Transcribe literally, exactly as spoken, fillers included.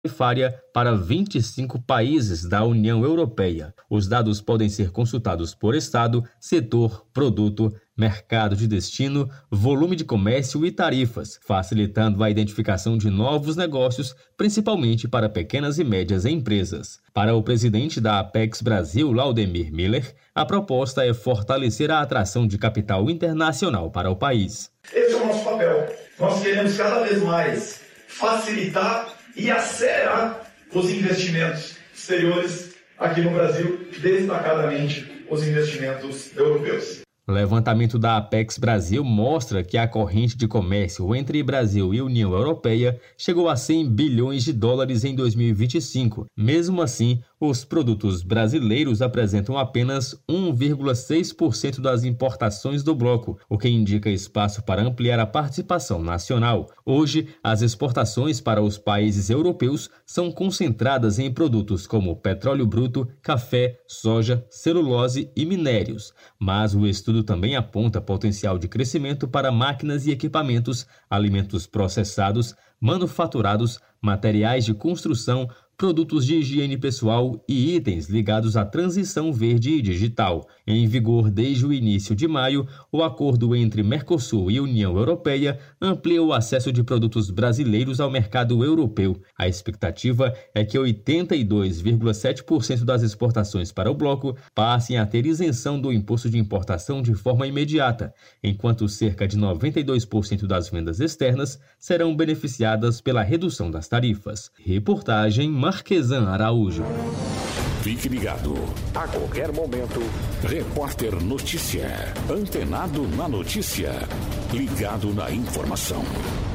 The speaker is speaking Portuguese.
tarifária para vinte e cinco países da União Europeia. Os dados podem ser consultados por estado, setor, produto, mercado de destino, volume de comércio e tarifas, facilitando a identificação de novos negócios, principalmente para pequenas e médias empresas. Para o presidente da Apex Brasil, Laudemir Miller, a proposta é fortalecer a atração de capital internacional para o país. Esse é o nosso papel. Nós queremos cada vez mais facilitar e acelerar os investimentos exteriores aqui no Brasil, destacadamente os investimentos europeus. O levantamento da Apex Brasil mostra que a corrente de comércio entre Brasil e União Europeia chegou a cem bilhões de dólares em dois mil e vinte e cinco. Mesmo assim, os produtos brasileiros apresentam apenas um vírgula seis por cento das importações do bloco, o que indica espaço para ampliar a participação nacional. Hoje, as exportações para os países europeus são concentradas em produtos como petróleo bruto, café, soja, celulose e minérios. Mas o estudo também aponta potencial de crescimento para máquinas e equipamentos, alimentos processados, manufaturados, materiais de construção, produtos de higiene pessoal e itens ligados à transição verde e digital. Em vigor desde o início de maio, o acordo entre Mercosul e União Europeia amplia o acesso de produtos brasileiros ao mercado europeu. A expectativa é que oitenta e dois vírgula sete por cento das exportações para o bloco passem a ter isenção do imposto de importação de forma imediata, enquanto cerca de noventa e dois por cento das vendas externas serão beneficiadas pela redução das tarifas. Reportagem Marquesan Araújo. Fique ligado. A qualquer momento, Repórter Notícia. Antenado na notícia. Ligado na informação.